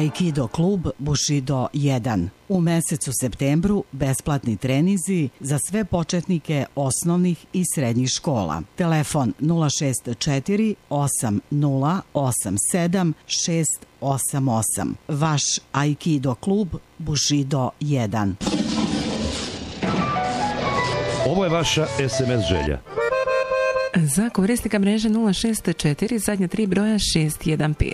Aikido klub Bushido 1. U mesecu septembru besplatni trenizi za sve početnike osnovnih i srednjih škola. Telefon 064 8087 688. Vaš Aikido klub Bushido 1. Ovo je vaša SMS želja. Za korisnika mreže 064 zadnja 3 broja 615.